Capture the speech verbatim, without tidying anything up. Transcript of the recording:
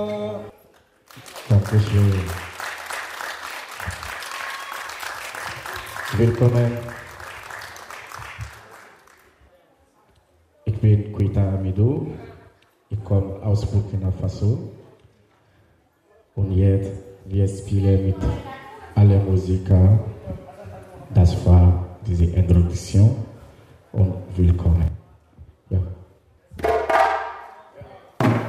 Dankeschön. Willkommen. Ich bin Koita Amidou. Ich komme aus Burkina Faso. Und jetzt, wir spielen mit allen Musikern. Das war diese Introduktion und willkommen.